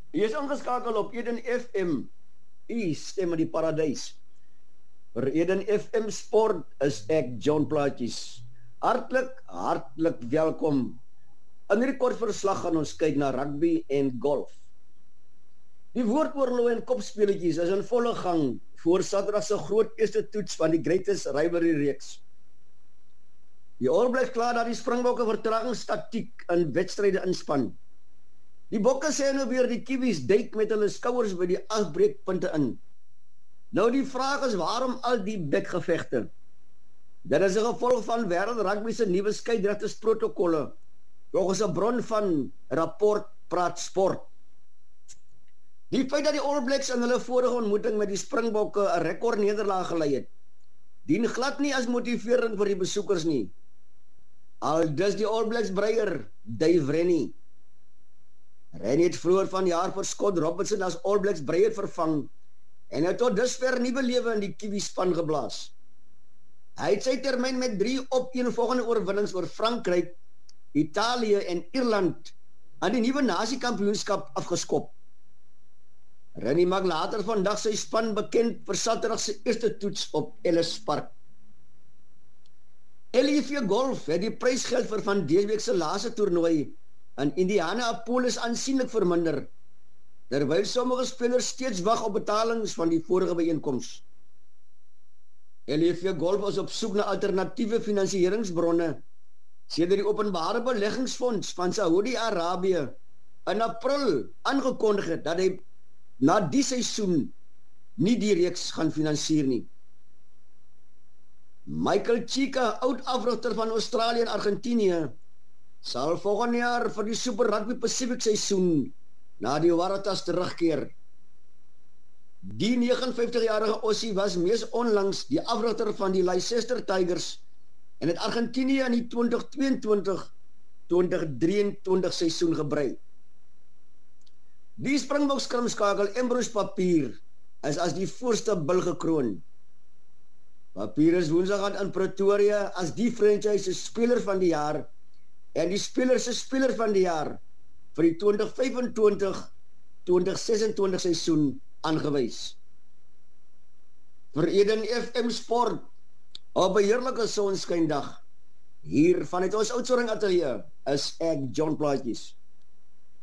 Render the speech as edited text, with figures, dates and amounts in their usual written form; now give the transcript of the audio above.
Jy is ingeskakel op Eden FM, u stem in die paradys. Vir Eden FM Sport is ek John Plaatjes. Hartlik welkom. In hierdie kort verslag gaan ons kyk na rugby en golf. Die woordoorloë en kopspeletjies is in volle gang voor Saterdag se groot eerste toets van die Greatest Rivalry reeks. Die All Blacks klaar dat die Springbokke vertragingstaktiek in wedstryde inspan. Die Bokke sê nou weer die Kiwis duik met hulle skouers by die afbreekpunte in. Nou die vraag is, waarom al die bekgevegte? Dit is 'n gevolg van wêreld rugby se nuwe skeidregtersprotokolle, volgens 'n bron van rapport Praat Sport. Die feit dat die All Blacks in hulle vorige ontmoeting met die Springbokke 'n rekordnederlaag gelei het, dien glad nie as motivering vir die besoekers nie. Aldus die All Blacks breier, Dave Rennie. Rennie het vroeër vanjaar vir Scott Robertson as All Blacks breier vervang en het tot dusver nuwe lewe in die Kiwi span geblaas. Hy het sy termyn met 3 opeenvolgende oorwinnings oor Frankryk, Italië en Ierland aan die nuwe nasiekampioenskap afgeskop. Rennie maak later vandag sy span bekend vir Saterdag se eerste toets op Ellis Park. LIV Golf het die prysgeld vir van dese week se laaste toernooi in Indianapolis aansienlik verminder, terwyl sommige spelers steeds wag op betalings van die vorige byeenkoms. LIV Golf is op soek na alternatiewe finansieringsbronne sedert die openbare beleggingsfonds van Saudi-Arabië in April aangekondig het dat hy na die seisoen nie die reeks gaan finansier nie. Michael Cheika, oud-afrigter van Australië en Argentinië, sal volgende jaar vir die Super Rugby Pacific seisoen na die Waratahs terugkeer. Die 59-jarige Aussie was mees onlangs die afrigter van die Leicester Tigers en het Argentinië in die 2022-2023 seisoen gebrei. Die Springbok skrimskakel Ambrose Papier is as die voorste bil gekroon. Papier is woensdag in Pretoria as die franchise speler van die jaar en die speler se speler van die jaar vir die 2025-2026 seisoen aangewys. Vir Eden FM Sport op 'n heerlike sonskyndag hier vanuit ons Oudtshoorn ateljee is ek John Plaatjes.